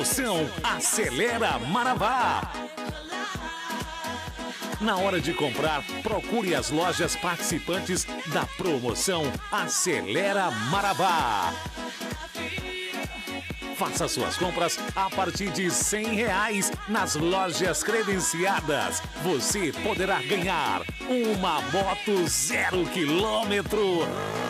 Promoção Acelera Marabá. Na hora de comprar, procure as lojas participantes da promoção Acelera Marabá. Faça suas compras a partir de R$100 nas lojas credenciadas. Você poderá ganhar uma moto 0 km.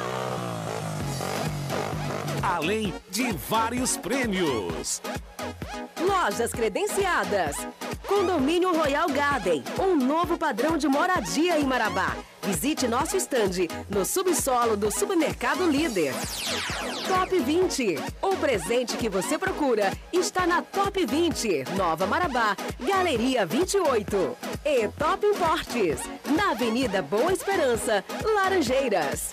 Além de vários prêmios. Lojas credenciadas. Condomínio Royal Garden, um novo padrão de moradia em Marabá. Visite nosso estande no subsolo do Supermercado Líder. Top 20. O presente que você procura está na Top 20, Nova Marabá, Galeria 28. E Top Importes, na Avenida Boa Esperança, Laranjeiras.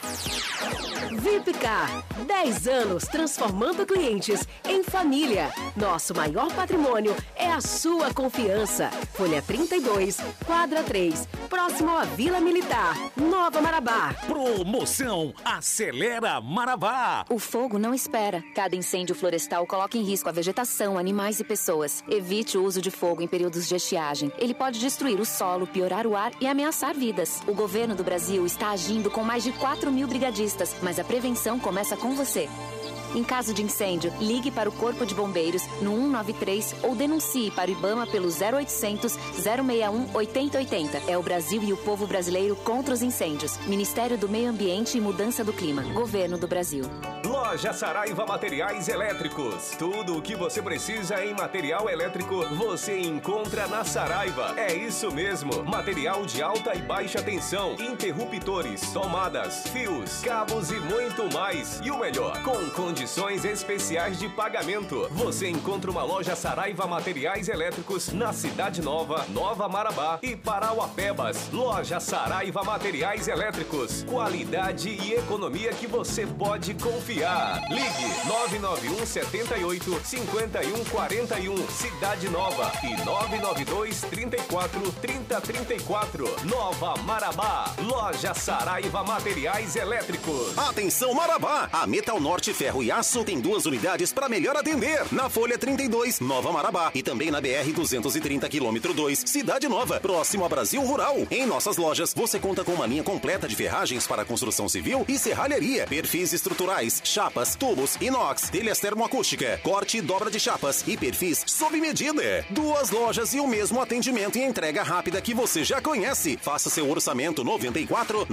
Vipcar, 10 anos transformando clientes em família. Nosso maior patrimônio é a sua confiança. Folha 32, quadra 3, próximo à Vila Militar, Nova Marabá. Promoção Acelera Marabá. O fogo não espera. Cada incêndio florestal coloca em risco a vegetação, animais e pessoas. Evite o uso de fogo em períodos de estiagem. Ele pode destruir o solo, piorar o ar e ameaçar vidas. O governo do Brasil está agindo com mais de 4.000 brigadistas, mas a prevenção começa com você. Em caso de incêndio, ligue para o Corpo de Bombeiros no 193 ou denuncie para o IBAMA pelo 0800 061 8080. É o Brasil e o povo brasileiro contra os incêndios. Ministério do Meio Ambiente e Mudança do Clima. Governo do Brasil. Loja Saraiva Materiais Elétricos. Tudo o que você precisa em material elétrico, você encontra na Saraiva. É isso mesmo. Material de alta e baixa tensão, interruptores, tomadas, fios, cabos e muito mais. E o melhor, com condições especiais de pagamento. Você encontra uma loja Saraiva Materiais Elétricos na Cidade Nova, Nova Marabá e Parauapebas. Loja Saraiva Materiais Elétricos. Qualidade e economia que você pode confiar. Ligue 991 78 51 41, Cidade Nova, e 992 34 30 34. Nova Marabá. Loja Saraiva Materiais Elétricos. Atenção Marabá! A Metal Norte Ferro e Aço tem 2 unidades para melhor atender. Na Folha 32, Nova Marabá, e também na BR 230 km 2, Cidade Nova, próximo a Brasil Rural. Em nossas lojas, você conta com uma linha completa de ferragens para construção civil e serralheria, perfis estruturais, chapas, tubos, inox, telhas termoacústica, corte e dobra de chapas e perfis sob medida. 2 lojas e o mesmo atendimento e entrega rápida que você já conhece. Faça seu orçamento 94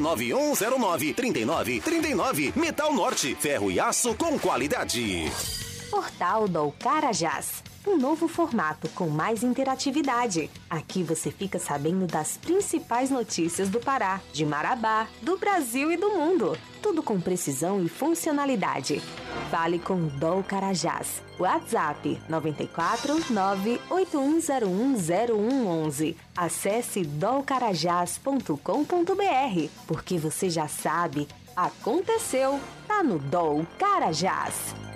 99109 39 39. Metal Norte, ferro e aço com qualidade. Portal do Carajás. Um novo formato com mais interatividade. Aqui você fica sabendo das principais notícias do Pará, de Marabá, do Brasil e do mundo. Tudo com precisão e funcionalidade. Fale com o Dol Carajás. WhatsApp 94 98101 0111. Acesse dolcarajás.com.br. Porque você já sabe, aconteceu, tá no Dol Carajás.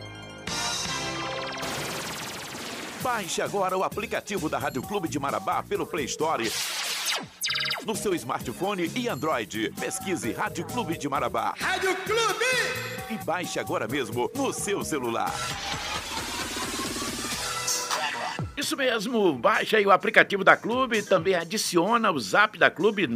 Baixe agora o aplicativo da Rádio Clube de Marabá pelo Play Store no seu smartphone e Android. Pesquise Rádio Clube de Marabá. Rádio Clube! E baixe agora mesmo no seu celular. Isso mesmo, baixa aí o aplicativo da Clube, também adiciona o zap da Clube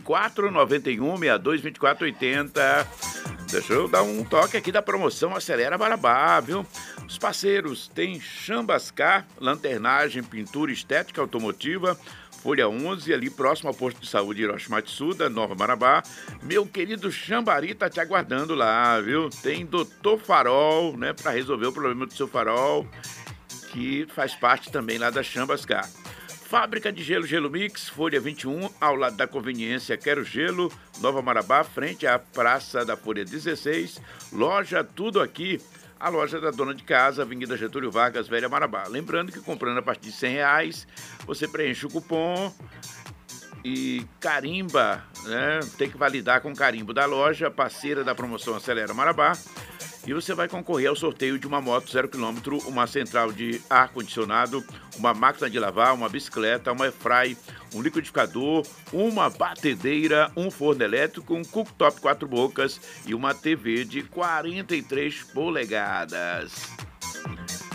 9491622480. Deixa eu dar um toque aqui da promoção Acelera Marabá, viu? Os parceiros tem Chambascar, lanternagem, pintura estética automotiva, Folha 11, ali próximo ao posto de saúde Hiroshima Matsuda, Nova Marabá. Meu querido Xambari tá te aguardando lá, viu? Tem Doutor Farol, né, para resolver o problema do seu farol, que faz parte também lá da Chambascar. Fábrica de Gelo Gelo Mix, Folha 21, ao lado da conveniência Quero Gelo, Nova Marabá, frente à Praça da Folha 16. Loja Tudo Aqui, a loja da dona de casa, Avenida Getúlio Vargas, Velha Marabá. Lembrando que comprando a partir de R$100, você preenche o cupom e carimba, né? Tem que validar com carimbo da loja, parceira da promoção Acelera Marabá. E você vai concorrer ao sorteio de uma moto 0 km, uma central de ar-condicionado, uma máquina de lavar, uma bicicleta, uma airfry, um liquidificador, uma batedeira, um forno elétrico, um cooktop 4 bocas e uma TV de 43 polegadas.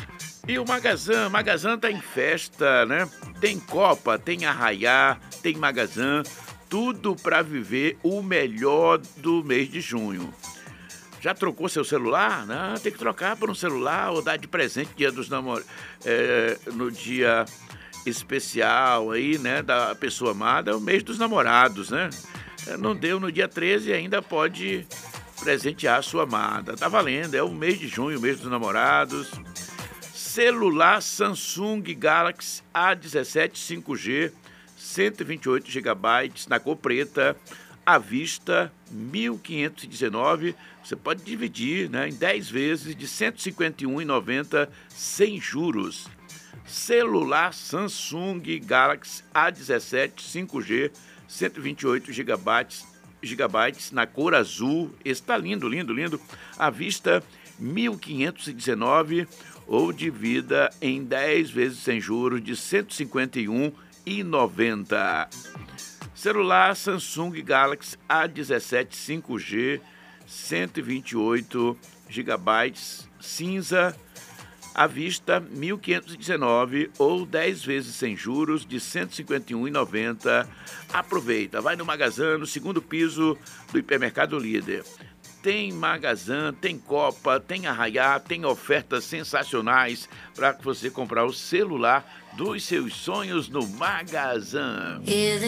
E o Magazan tá em festa, né? Tem Copa, tem Arraiá, tem Magazan, tudo para viver o melhor do mês de junho. Já trocou seu celular? Não, tem que trocar por um celular ou dar de presente dia dos no dia especial aí, né, da pessoa amada, é o mês dos namorados, né? Não deu no dia 13 e ainda pode presentear a sua amada. Tá valendo, é o mês de junho, o mês dos namorados. Celular Samsung Galaxy A17 5G, 128 GB na cor preta, à vista, R$ 1.519. Você pode dividir, né, em 10 vezes de R$ 151,90 sem juros. Celular Samsung Galaxy A17 5G, 128 GB na cor azul. Está lindo, lindo, lindo. À vista, R$ 1.519 ou divida em 10 vezes sem juros de R$ 151,90. Celular Samsung Galaxy A17 5G, 128 GB cinza, à vista, R$ 1.519 ou 10 vezes sem juros de R$ 151,90. Aproveita, vai no Magazan, no segundo piso do Hipermercado Líder. Tem Magazan, tem Copa, tem Arraiá, tem ofertas sensacionais para você comprar o celular dos seus sonhos no Magazan.